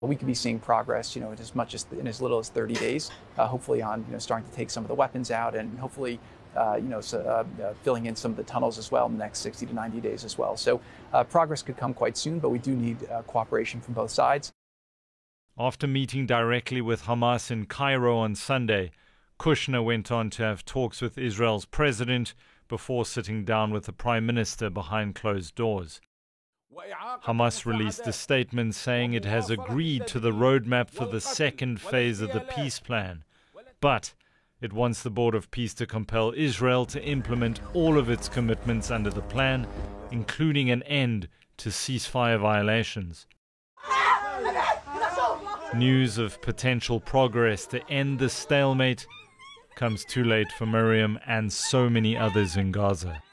We could be seeing progress, in as little as 30 days, hopefully on, starting to take some of the weapons out and hopefully, filling in some of the tunnels as well in the next 60 to 90 days as well. So progress could come quite soon, but we do need cooperation from both sides. After meeting directly with Hamas in Cairo on Sunday, Kushner went on to have talks with Israel's president before sitting down with the prime minister behind closed doors. Hamas released a statement saying it has agreed to the roadmap for the second phase of the peace plan, but it wants the Board of Peace to compel Israel to implement all of its commitments under the plan, including an end to ceasefire violations. News of potential progress to end the stalemate comes too late for Miriam and so many others in Gaza.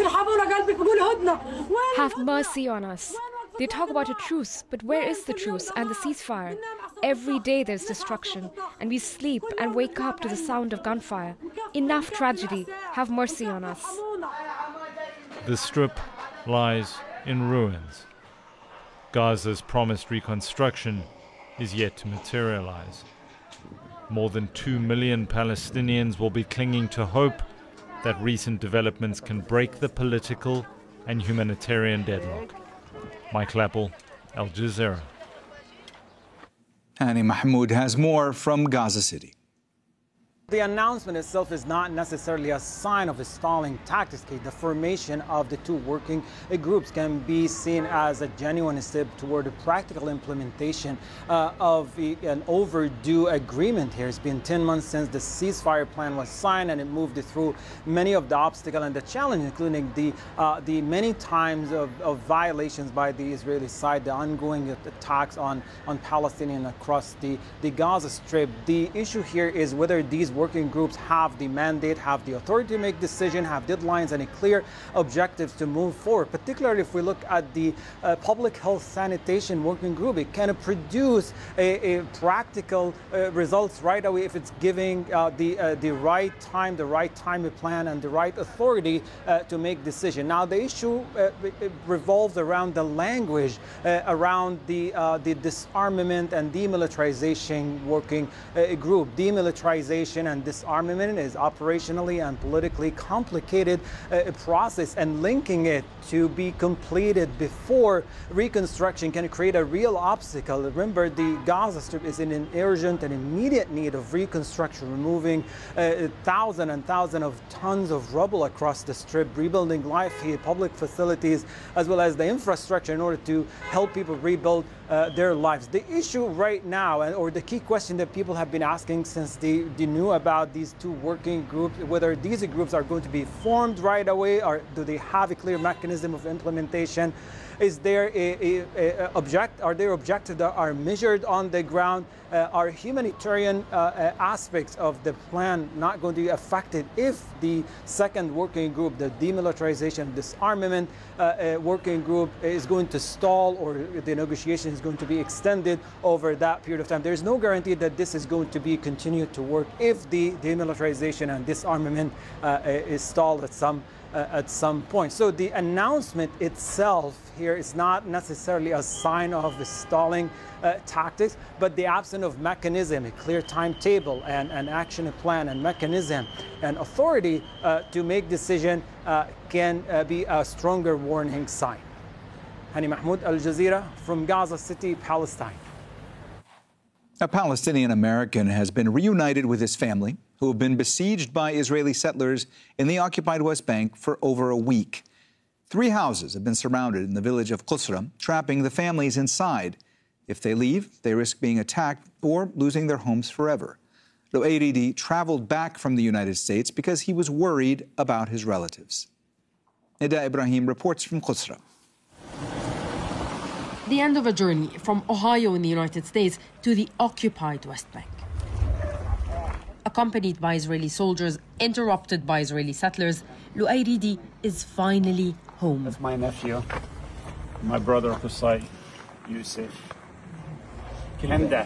Have mercy on us. They talk about a truce, but where is the truce and the ceasefire? Every day there's destruction, and we sleep and wake up to the sound of gunfire. Enough tragedy. Have mercy on us. The Strip lies in ruins. Gaza's promised reconstruction is yet to materialize. More than 2 million Palestinians will be clinging to hope that recent developments can break the political and humanitarian deadlock. Mike Lappel, Al Jazeera. Hani Mahmoud has more from Gaza City. The announcement itself is not necessarily a sign of a stalling tactics. The formation of the two working groups can be seen as a genuine step toward a practical implementation of an overdue agreement here. It's been 10 months since the ceasefire plan was signed, and it moved through many of the obstacles and the challenges, including the many times of violations by the Israeli side, the ongoing attacks on Palestinians across the Gaza Strip. The issue here is whether these working groups have the mandate, have the authority to make decisions, have deadlines and clear objectives to move forward. Particularly if we look at the public health sanitation working group, it can produce a practical results right away if it's giving the right time, the right time plan, and the right authority to make decision. Now the issue revolves around the language around the disarmament and demilitarization working group. Demilitarization and disarmament is operationally and politically complicated process, and linking it to be completed before reconstruction can create a real obstacle. Remember, the Gaza Strip is in an urgent and immediate need of reconstruction, removing thousands and thousands of tons of rubble across the Strip, rebuilding life here, public facilities, as well as the infrastructure in order to help people rebuild their lives. The issue right now, or the key question that people have been asking since they knew about these two working groups, whether these groups are going to be formed right away, or do they have a clear mechanism of implementation? Is there are there objectives that are measured on the ground? Are humanitarian aspects of the plan not going to be affected if the second working group, the demilitarization, disarmament working group, is going to stall, or the negotiation is going to be extended over that period of time? There's no guarantee that this is going to be continued to work if the demilitarization and disarmament is stalled at some point. So the announcement itself here is not necessarily a sign of the stalling tactics, but the absence of mechanism, a clear timetable and an action plan and mechanism and authority to make decision can be a stronger warning sign. Hani Mahmoud, Al Jazeera, from Gaza City, Palestine. A Palestinian American has been reunited with his family, who have been besieged by Israeli settlers in the occupied West Bank for over a week. 3 houses have been surrounded in the village of Qusra, trapping the families inside. If they leave, they risk being attacked or losing their homes forever. Lu'ayridi traveled back from the United States because he was worried about his relatives. Nida Ibrahim reports from Qusra. The end of a journey from Ohio in the United States to the occupied West Bank. Accompanied by Israeli soldiers, interrupted by Israeli settlers, Lu'ayridi is finally home. That's my nephew, my brother Qusay, Yusuf.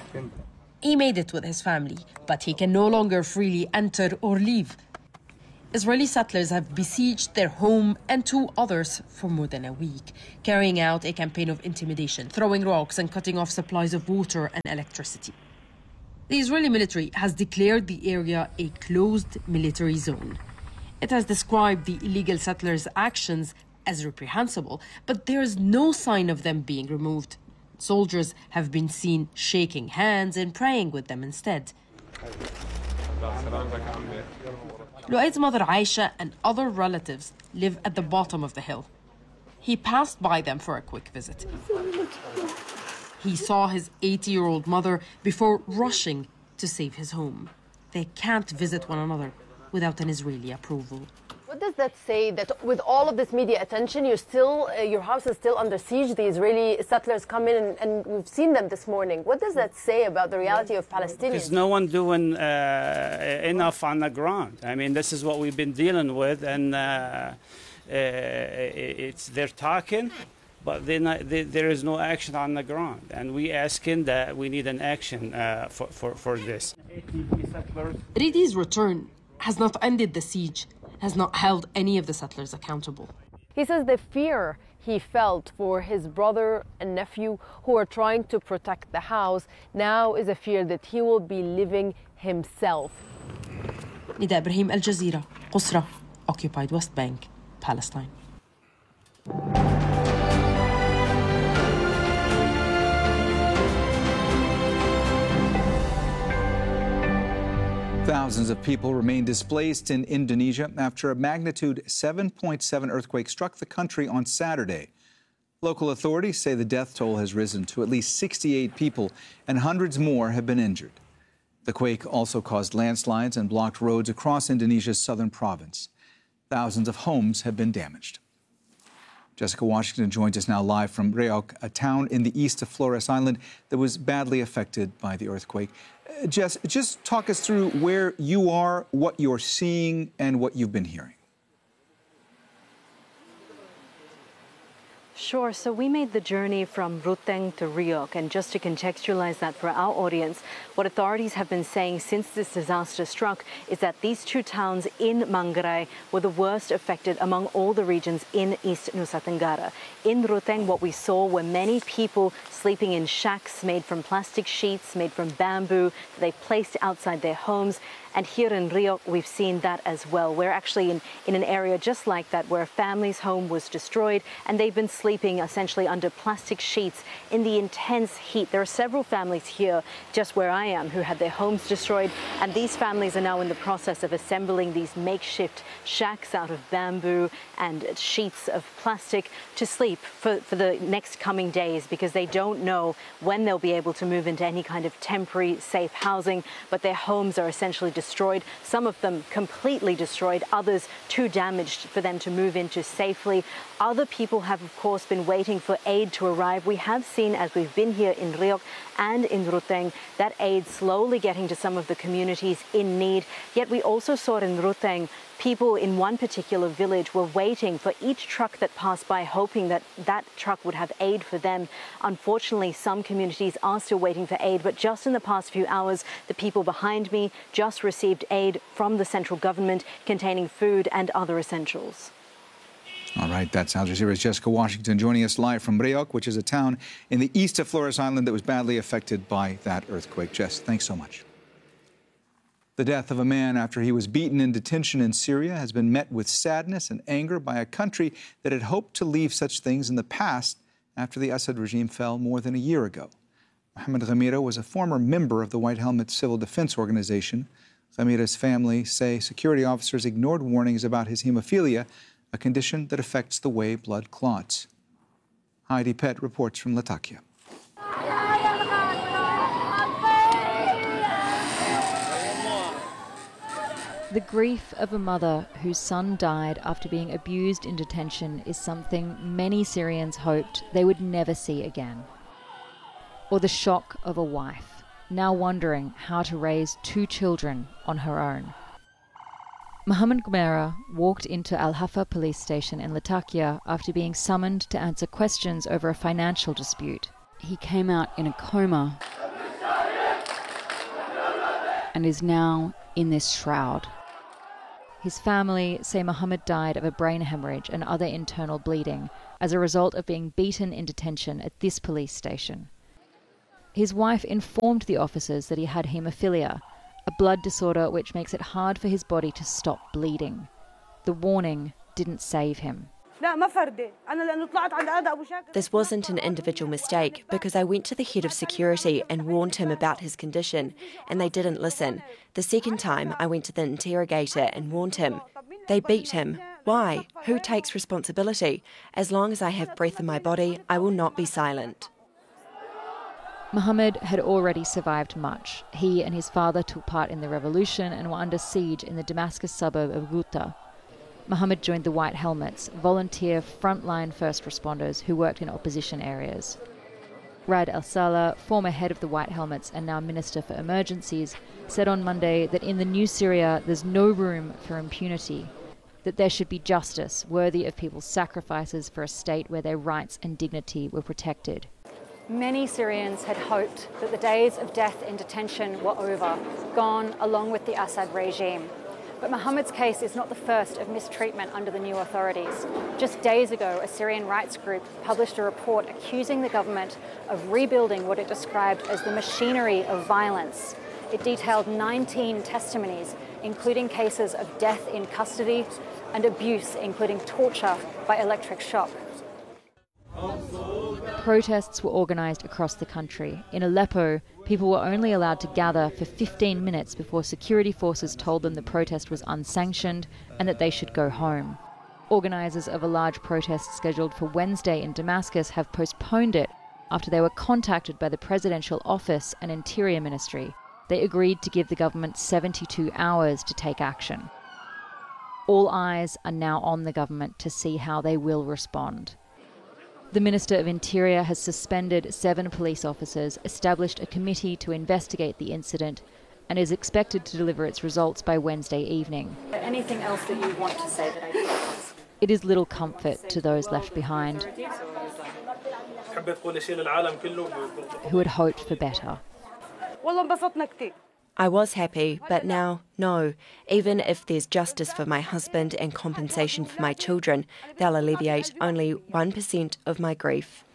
He made it with his family, but he can no longer freely enter or leave. Israeli settlers have besieged their home and 2 others for more than a week, carrying out a campaign of intimidation, throwing rocks and cutting off supplies of water and electricity. The Israeli military has declared the area a closed military zone. It has described the illegal settlers' actions as reprehensible, but there is no sign of them being removed. Soldiers have been seen shaking hands and praying with them instead. Luaid's mother Aisha and other relatives live at the bottom of the hill. He passed by them for a quick visit. He saw his 80-year-old mother before rushing to save his home. They can't visit one another without an Israeli approval. What does that say, that with all of this media attention, your house is still under siege? The Israeli settlers come in and we've seen them this morning. What does that say about the reality of Palestinians? There's no one doing enough on the ground. I mean, this is what we've been dealing with, and they're talking, but there is no action on the ground. And we asking that we need an action for this. Ridi's return has not ended the siege, has not held any of the settlers accountable. He says the fear he felt for his brother and nephew who are trying to protect the house now is a fear that he will be living himself. Nida Ibrahim, Al Jazeera, Qusra, occupied West Bank, Palestine. Thousands of people remain displaced in Indonesia after a magnitude 7.7 earthquake struck the country on Saturday. Local authorities say the death toll has risen to at least 68 people and hundreds more have been injured. The quake also caused landslides and blocked roads across Indonesia's southern province. Thousands of homes have been damaged. Jessica Washington joins us now live from Riau, a town in the east of Flores Island that was badly affected by the earthquake. Jess, just talk us through where you are, what you're seeing, and what you've been hearing. Sure. So we made the journey from Ruteng to Riau, and just to contextualize that for our audience, what authorities have been saying since this disaster struck is that these 2 towns in Manggarai were the worst affected among all the regions in East Nusa Tenggara. In Ruteng, what we saw were many people sleeping in shacks made from plastic sheets, made from bamboo, that they placed outside their homes. And here in Riau, we've seen that as well. We're actually in an area just like that where a family's home was destroyed and they've been sleeping essentially under plastic sheets in the intense heat. There are several families here just where I am who had their homes destroyed, and these families are now in the process of assembling these makeshift shacks out of bamboo and sheets of plastic to sleep for the next coming days, because they don't know when they'll be able to move into any kind of temporary safe housing, but their homes are essentially destroyed, some of them completely destroyed, others too damaged for them to move into safely. Other people have, of course, been waiting for aid to arrive. We have seen, as we've been here in Riau and in Ruteng, that aid slowly getting to some of the communities in need. Yet we also saw in Ruteng, people in one particular village were waiting for each truck that passed by, hoping that that truck would have aid for them. Unfortunately, some communities are still waiting for aid, but just in the past few hours, the people behind me just received aid from the central government containing food and other essentials. All right, that's Al Jazeera's Jessica Washington joining us live from Riau, which is a town in the east of Flores Island that was badly affected by that earthquake. Jess, thanks so much. The death of a man after he was beaten in detention in Syria has been met with sadness and anger by a country that had hoped to leave such things in the past after the Assad regime fell more than a year ago. Mohammed Ghamira was a former member of the White Helmet Civil Defense Organization. Ghamira's family say security officers ignored warnings about his hemophilia, a condition that affects the way blood clots. Heidi Pett reports from Latakia. The grief of a mother whose son died after being abused in detention is something many Syrians hoped they would never see again. Or the shock of a wife, now wondering how to raise 2 children on her own. Mohammed Ghamira walked into Al Hafa police station in Latakia after being summoned to answer questions over a financial dispute. He came out in a coma and is now in this shroud. His family say Mohammed died of a brain hemorrhage and other internal bleeding as a result of being beaten in detention at this police station. His wife informed the officers that he had haemophilia, a blood disorder which makes it hard for his body to stop bleeding. The warning didn't save him. This wasn't an individual mistake because I went to the head of security and warned him about his condition, and they didn't listen. The second time, I went to the interrogator and warned him. They beat him. Why? Who takes responsibility? As long as I have breath in my body, I will not be silent. Mohammed had already survived much. He and his father took part in the revolution and were under siege in the Damascus suburb of Ghouta. Mohammed joined the White Helmets, volunteer frontline first responders who worked in opposition areas. Rad al-Saleh, former head of the White Helmets and now Minister for Emergencies, said on Monday that in the new Syria there's no room for impunity, that there should be justice worthy of people's sacrifices for a state where their rights and dignity were protected. Many Syrians had hoped that the days of death in detention were over, gone along with the Assad regime. But Mohammed's case is not the first of mistreatment under the new authorities. Just days ago, a Syrian rights group published a report accusing the government of rebuilding what it described as the machinery of violence. It detailed 19 testimonies, including cases of death in custody and abuse, including torture by electric shock. Protests were organised across the country. In Aleppo, people were only allowed to gather for 15 minutes before security forces told them the protest was unsanctioned and that they should go home. Organisers of a large protest scheduled for Wednesday in Damascus have postponed it after they were contacted by the Presidential Office and Interior Ministry. They agreed to give the government 72 hours to take action. All eyes are now on the government to see how they will respond. The Minister of Interior has suspended 7 police officers, established a committee to investigate the incident, and is expected to deliver its results by Wednesday evening. Anything else that you want to say that I didn't ask? It is little comfort to those left behind, who had hoped for better. I was happy, but now, no. Even if there's justice for my husband and compensation for my children, they'll alleviate only 1% of my grief.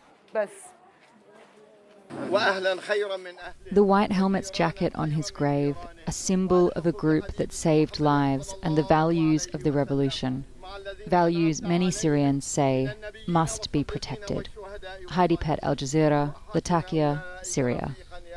The White Helmet's jacket on his grave, a symbol of a group that saved lives and the values of the revolution. Values many Syrians say must be protected. Heidi Pett, Al Jazeera, Latakia, Syria.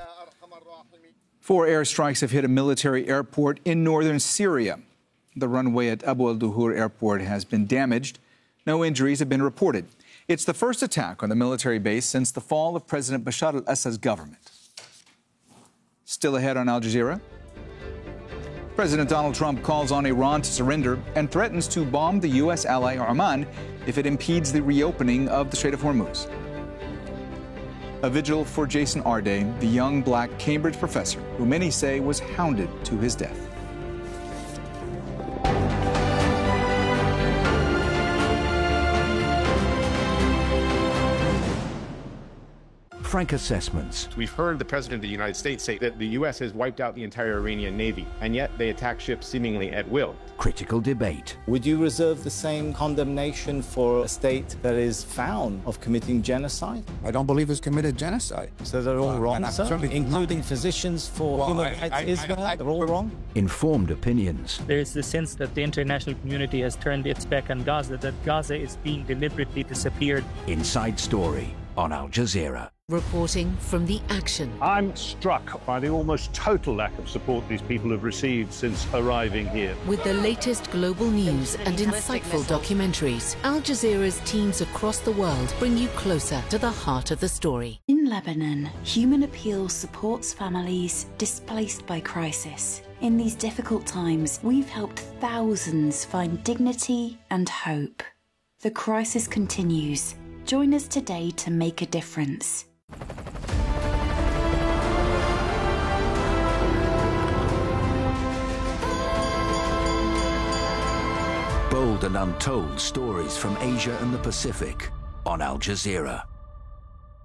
4 airstrikes have hit a military airport in northern Syria. The runway at Abu al-Duhur airport has been damaged. No injuries have been reported. It's the first attack on the military base since the fall of President Bashar al-Assad's government. Still ahead on Al Jazeera, President Donald Trump calls on Iran to surrender and threatens to bomb the U.S. ally Oman if it impedes the reopening of the Strait of Hormuz. A vigil for Jason Arde, the young black Cambridge professor who many say was hounded to his death. Frank Assessments. We've heard the President of the United States say that the U.S. has wiped out the entire Iranian Navy, and yet they attack ships seemingly at will. Critical debate. Would you reserve the same condemnation for a state that is found of committing genocide? I don't believe it's committed genocide. So they're all wrong, sir? Including physicians for human rights Israel? They're all wrong? Informed opinions. There is the sense that the international community has turned its back on Gaza, that Gaza is being deliberately disappeared. Inside Story on Al Jazeera. Reporting from the action. I'm struck by the almost total lack of support these people have received since arriving here. With the latest global news and insightful documentaries, Al Jazeera's teams across the world bring you closer to the heart of the story. In Lebanon, Human Appeal supports families displaced by crisis. In these difficult times, we've helped thousands find dignity and hope. The crisis continues. Join us today to make a difference. Bold and untold stories from Asia and the Pacific on Al Jazeera.